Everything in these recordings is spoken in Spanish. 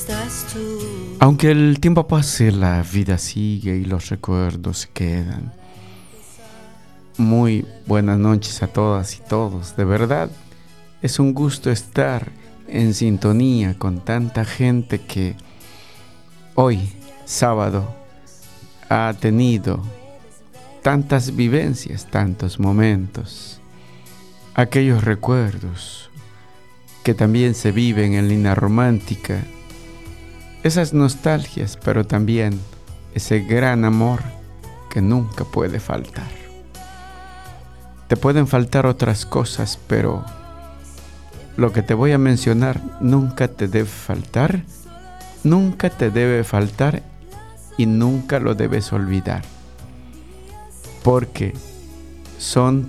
Aunque el tiempo pase, la vida sigue y los recuerdos se quedan. Muy buenas noches a todas y todos. De verdad, es un gusto estar en sintonía con tanta gente que hoy, sábado, ha tenido tantas vivencias, tantos momentos, aquellos recuerdos que también se viven en línea romántica, esas nostalgias, pero también ese gran amor que nunca puede faltar. Te pueden faltar otras cosas, pero lo que te voy a mencionar nunca te debe faltar, nunca te debe faltar y nunca lo debes olvidar, porque son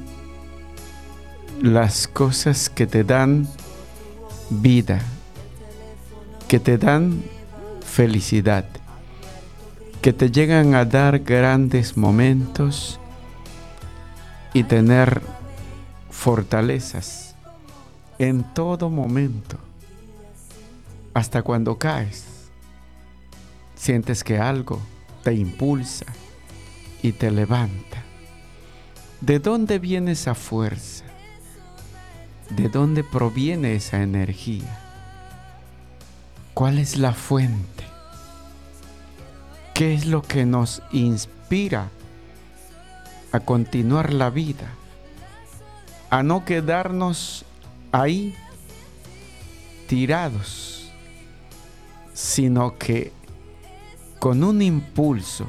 las cosas que te dan vida, que te dan felicidad, que te llegan a dar grandes momentos y tener fortalezas en todo momento. Hasta cuando caes, sientes que algo te impulsa y te levanta. ¿De dónde viene esa fuerza? ¿De dónde proviene esa energía? ¿Cuál es la fuente? ¿Qué es lo que nos inspira a continuar la vida? A no quedarnos ahí tirados, sino que con un impulso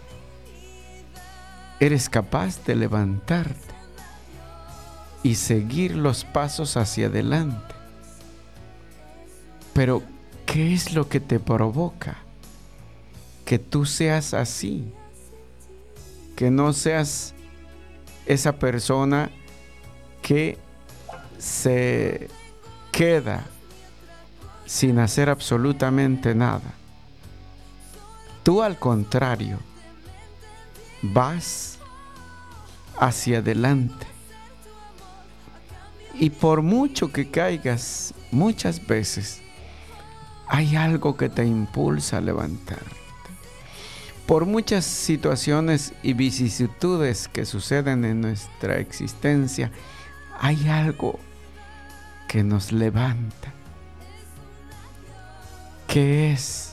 eres capaz de levantarte y seguir los pasos hacia adelante. Pero, ¿qué es lo que te provoca que tú seas así? Que no seas esa persona que se queda sin hacer absolutamente nada. Tú, al contrario, vas hacia adelante. Y por mucho que caigas, muchas veces hay algo que te impulsa a levantarte. Por muchas situaciones y vicisitudes que suceden en nuestra existencia, hay algo que nos levanta. ¿Qué es?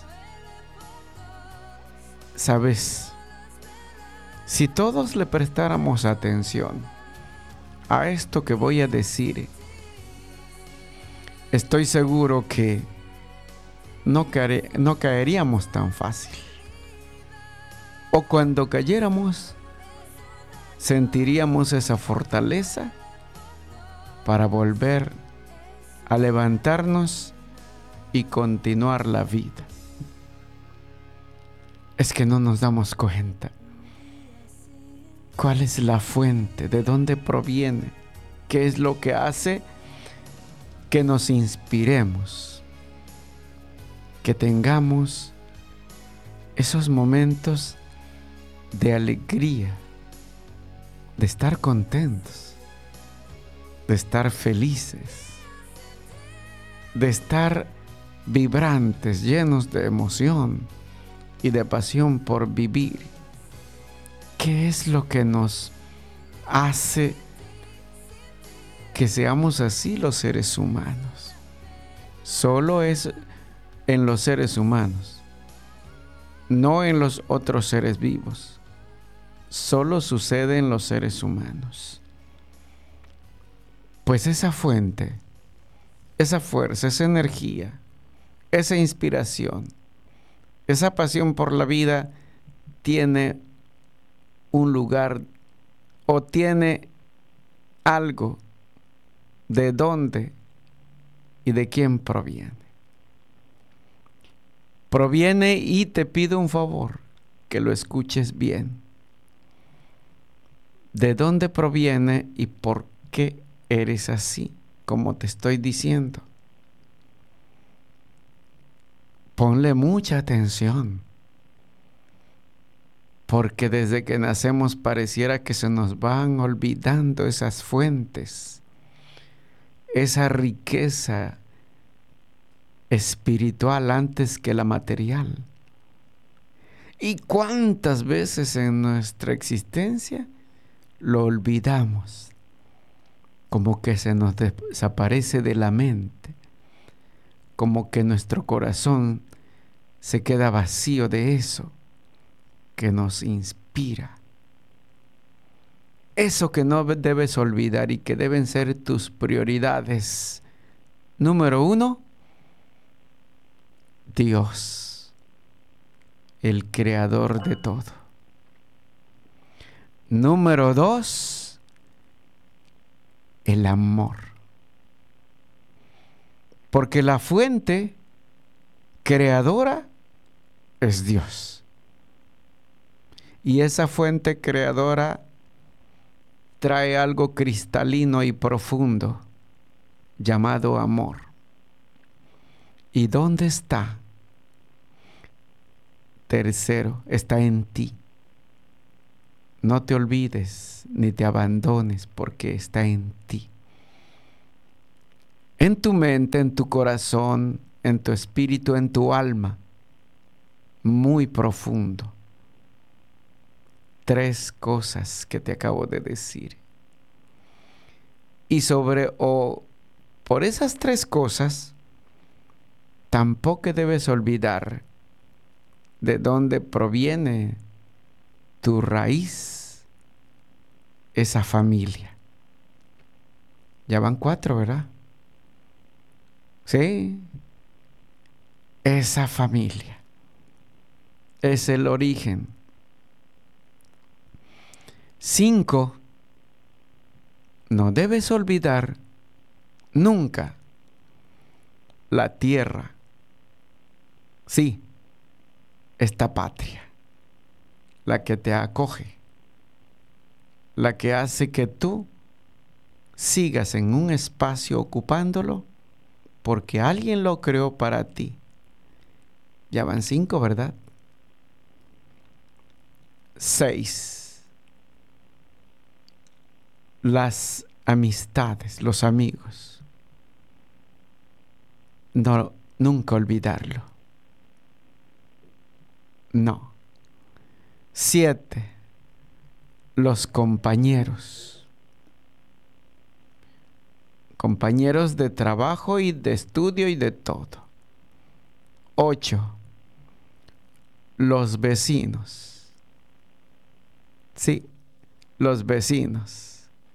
¿Sabes? Si todos le prestáramos atención a esto que voy a decir, estoy seguro que no caeríamos tan fácil. O cuando cayéramos, sentiríamos esa fortaleza para volver a levantarnos y continuar la vida. Es que no nos damos cuenta. ¿Cuál es la fuente? ¿De dónde proviene? ¿Qué es lo que hace que nos inspiremos? Que tengamos esos momentos de alegría, de estar contentos, de estar felices, de estar vibrantes, llenos de emoción y de pasión por vivir. ¿Qué es lo que nos hace que seamos así los seres humanos? Solo es en los seres humanos, no en los otros seres vivos. Solo sucede en los seres humanos. Pues esa fuente, esa fuerza, esa energía, esa inspiración, esa pasión por la vida tiene un lugar o tiene algo de dónde y de quién proviene. Proviene, y te pido un favor, que lo escuches bien. ¿De dónde proviene y por qué eres así, como te estoy diciendo? Ponle mucha atención, porque desde que nacemos pareciera que se nos van olvidando esas fuentes, esa riqueza espiritual antes que la material. ¿Y cuántas veces en nuestra existencia lo olvidamos? Como que se nos desaparece de la mente, como que nuestro corazón se queda vacío de eso que nos inspira. Eso que no debes olvidar y que deben ser tus prioridades. Número 1, Dios, el creador de todo. Número 2, el amor. Porque la fuente creadora es Dios. Y esa fuente creadora trae algo cristalino y profundo llamado amor. ¿Y dónde está? Tercero, está en ti. No te olvides ni te abandones porque está en ti. En tu mente, en tu corazón, en tu espíritu, en tu alma. Muy profundo. 3 cosas que te acabo de decir. Y por esas 3 cosas, tampoco debes olvidar de dónde proviene tu raíz, esa familia. Ya van 4, ¿verdad? Sí. Esa familia es el origen. 5. No debes olvidar nunca la tierra. Sí, esta patria, la que te acoge, la que hace que tú sigas en un espacio ocupándolo porque alguien lo creó para ti. Ya van 5, ¿verdad? 6. Las amistades, los amigos. No, nunca olvidarlo. No. 7. Los compañeros. Compañeros de trabajo y de estudio y de todo. 8. Los vecinos. Sí, los vecinos.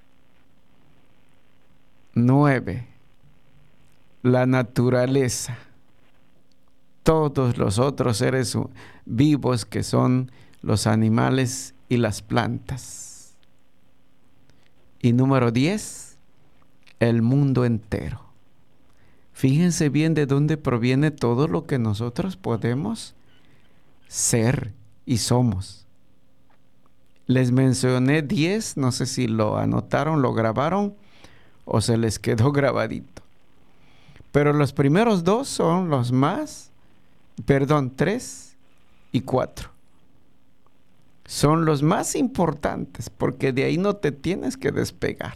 9. La naturaleza. Todos los otros seres vivos que son los animales y las plantas. Y número 10, el mundo entero. Fíjense bien de dónde proviene todo lo que nosotros podemos ser y somos. Les mencioné 10, no sé si lo anotaron, lo grabaron o se les quedó grabadito. Pero los primeros 2 son los más, 3 y 4. Son los más importantes porque de ahí no te tienes que despegar.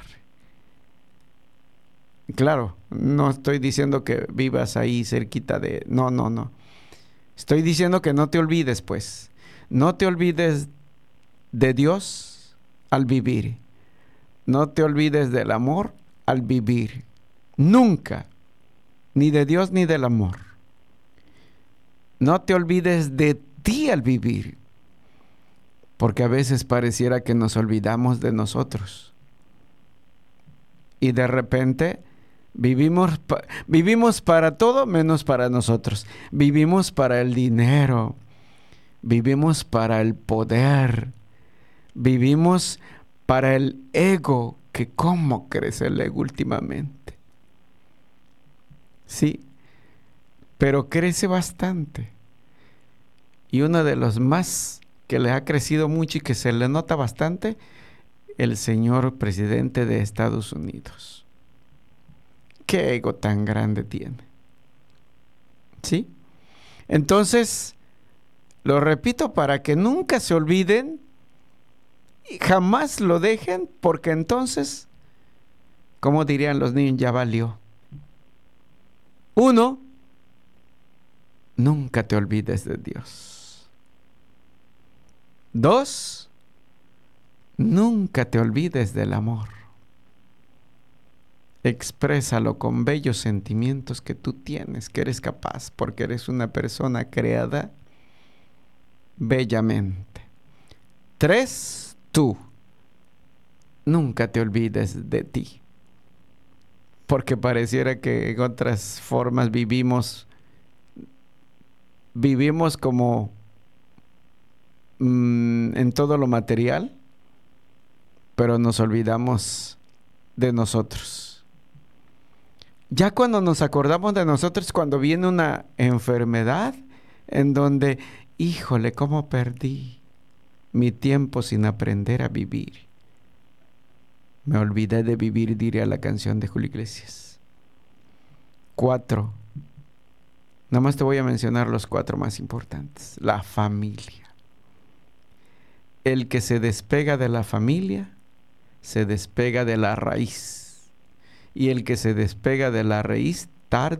Claro, no estoy diciendo que vivas ahí cerquita de... No. Estoy diciendo que no te olvides, pues. No te olvides de Dios al vivir. No te olvides del amor al vivir. Nunca. Ni de Dios ni del amor. No te olvides de ti al vivir. Porque a veces pareciera que nos olvidamos de nosotros. Y de repente vivimos para todo menos para nosotros. Vivimos para el dinero. Vivimos para el poder. Vivimos para el ego. Que cómo crece el ego últimamente. Sí, pero crece bastante. Y uno de los más que le ha crecido mucho y que se le nota bastante, el señor presidente de Estados Unidos. ¿Qué ego tan grande tiene? ¿Sí? Entonces, lo repito para que nunca se olviden y jamás lo dejen, porque entonces, como dirían los niños, ya valió. 1, nunca te olvides de Dios. 2, nunca te olvides del amor. Exprésalo con bellos sentimientos que tú tienes, que eres capaz, porque eres una persona creada bellamente. 3, tú nunca te olvides de ti, porque pareciera que en otras formas vivimos como en todo lo material, pero nos olvidamos de nosotros. Ya cuando nos acordamos de nosotros, cuando viene una enfermedad en donde, híjole, ¿cómo perdí mi tiempo sin aprender a vivir? Me olvidé de vivir, diría la canción de Julio Iglesias. 4, nada más te voy a mencionar los 4 más importantes. La familia. El que se despega de la familia, se despega de la raíz. Y el que se despega de la raíz, tarde